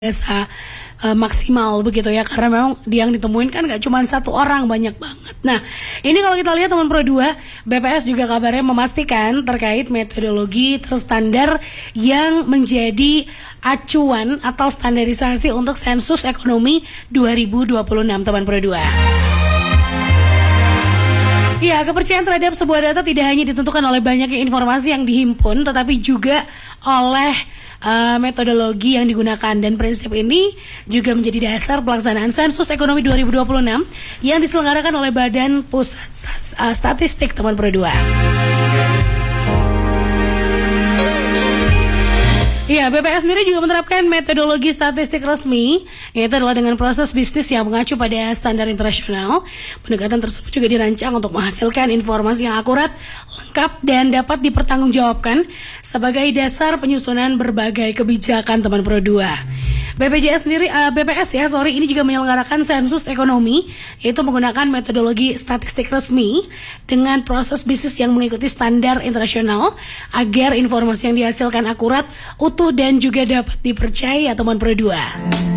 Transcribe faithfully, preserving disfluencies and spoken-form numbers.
biasa uh, maksimal begitu ya, karena memang yang ditemuin kan gak cuma satu orang, banyak banget. Nah ini kalau kita lihat teman Pro dua, B P S juga kabarnya memastikan terkait metodologi terstandar yang menjadi acuan atau standarisasi untuk sensus ekonomi dua ribu dua puluh enam teman Pro dua. Ya, kepercayaan terhadap sebuah data tidak hanya ditentukan oleh banyaknya informasi yang dihimpun, tetapi juga oleh uh, metodologi yang digunakan. Dan prinsip ini juga menjadi dasar pelaksanaan sensus ekonomi dua ribu dua puluh enam yang diselenggarakan oleh Badan Pusat Statistik teman Pro dua. Ya, B P S sendiri juga menerapkan metodologi statistik resmi, yaitu adalah dengan proses bisnis yang mengacu pada standar internasional. Pendekatan tersebut juga dirancang untuk menghasilkan informasi yang akurat, lengkap, dan dapat dipertanggungjawabkan sebagai dasar penyusunan berbagai kebijakan teman Pro dua. B P J S sendiri, uh, B P S ya, sorry, ini juga menyelenggarakan sensus ekonomi, yaitu menggunakan metodologi statistik resmi dengan proses bisnis yang mengikuti standar internasional agar informasi yang dihasilkan akurat, utuh, dan juga dapat dipercaya teman Pro dua.